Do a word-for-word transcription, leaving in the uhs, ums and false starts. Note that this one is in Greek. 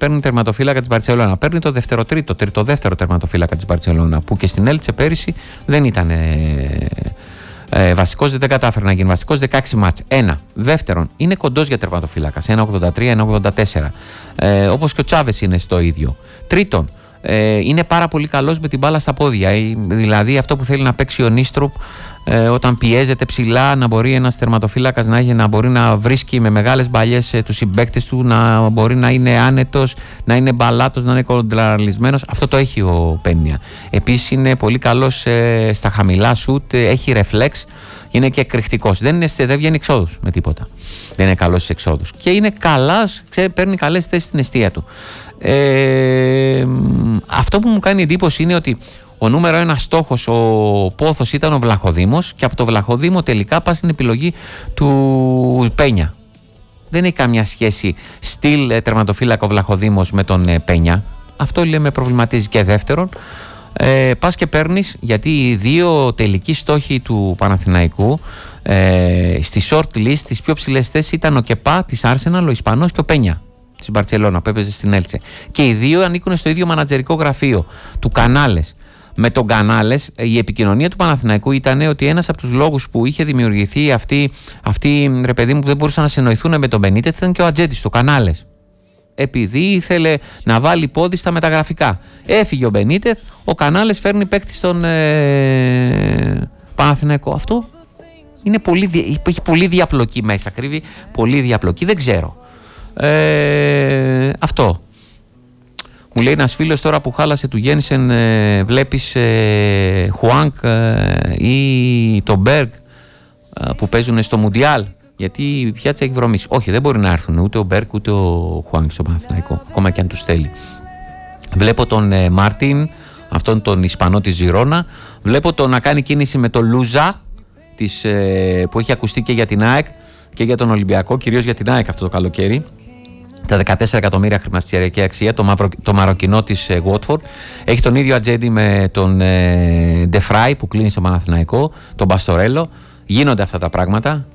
παίρνει τερματοφύλακα της Μπαρτσελόνα. Παίρνει το δεύτερο-τρίτο, τρίτο-δεύτερο τερματοφύλακα της Μπαρτσελόνα. Που και στην Έλτσε πέρυσι δεν ήταν ε, ε, βασικός, δεν κατάφερε να γίνει βασικός. δεκαέξι μάτς. Ένα. Δεύτερον, είναι κοντός για τερματοφύλακας. ένα ογδόντα τρία ένα ογδόντα τέσσερα. Ε, όπως και ο Τσάβες είναι στο ίδιο. Τρίτον, ε, είναι πάρα πολύ καλός με την μπάλα στα πόδια. Ε, δηλαδή αυτό που θέλει να παίξει ο Νίστρουπ. Ε, όταν πιέζεται ψηλά, να μπορεί ένας τερματοφύλακας να, να μπορεί να βρίσκει με μεγάλες μπαλιές ε, τους συμπαίκτες του, να μπορεί να είναι άνετος, να είναι μπαλάτος, να είναι κοντραλισμένος. Αυτό το έχει ο Πένια. Επίσης είναι πολύ καλός ε, στα χαμηλά σουτ, ε, έχει ρεφλέξ, είναι και εκρηκτικός. Δεν, είναι, δεν βγαίνει εξόδους με τίποτα. Δεν είναι καλός στις εξόδους. Και είναι καλάς, ξέρει, παίρνει καλές θέσεις στην εστία του. Ε, αυτό που μου κάνει εντύπωση είναι ότι ο νούμερο ένα στόχος, ο πόθος ήταν ο Βλαχοδήμος και από το Βλαχοδήμο τελικά πάει στην επιλογή του Πένια. Δεν έχει καμιά σχέση στυλ τερματοφύλακα ο Βλαχοδήμος με τον Πένια. Αυτό λέει με προβληματίζει. Και δεύτερον, ε, πας και παίρνεις, γιατί οι δύο τελικοί στόχοι του Παναθηναϊκού ε, στη short list, τις πιο ψηλές θέσεις ήταν ο Κεπά της Arsenal, ο Ισπανός, και ο Πένια της Μπαρτσελόνα που έπαιζε στην Έλτσε. Και οι δύο ανήκουν στο ίδιο μανατζερικό γραφείο του Κανάλες. Με τον Κανάλες, η επικοινωνία του Παναθηναϊκού ήταν ότι ένας από τους λόγους που είχε δημιουργηθεί αυτή, αυτή ρε παιδί μου, που δεν μπορούσαν να συνοηθούν με τον Μπενίτεθ ήταν και ο ατζέντης του, Κανάλες. Επειδή ήθελε να βάλει πόδι στα μεταγραφικά. Έφυγε ο Μπενίτεθ, ο Κανάλες φέρνει παίκτη στον ε, Παναθηναϊκό. Αυτό είναι πολύ, έχει πολύ διαπλοκή μέσα, κρύβει πολύ διαπλοκή, δεν ξέρω. Ε, αυτό. Μου λέει ένας φίλος τώρα που χάλασε του Γένσεν, ε, βλέπεις ε, Χουάνκ ε, ή τον Μπέργκ ε, που παίζουν στο Μουντιάλ, γιατί η πιάτσα έχει βρωμίσει. Όχι, δεν μπορεί να έρθουν ούτε ο Μπέργκ ούτε ο Χουάνκ στο Παναθηναϊκό, ακόμα και αν τους θέλει. Βλέπω τον ε, Μάρτιν, αυτόν τον Ισπανό της Ζιρόνα, βλέπω τον να κάνει κίνηση με τον Λούζα της, ε, που έχει ακουστεί και για την ΑΕΚ και για τον Ολυμπιακό, κυρίως για την ΑΕΚ αυτό το καλοκαίρι. Τα δεκατέσσερα εκατομμύρια χρηματιστηριακή αξία, το, μαυρο, το μαροκινό της ε, Watford. Έχει τον ίδιο ατζέντη με τον ε, Ντεφράι που κλείνει στο Παναθηναϊκό, τον Μπαστορέλο. Γίνονται αυτά τα πράγματα